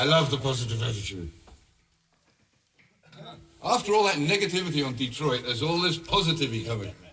love the positive attitude. After all that negativity on Detroit, there's all this positivity coming.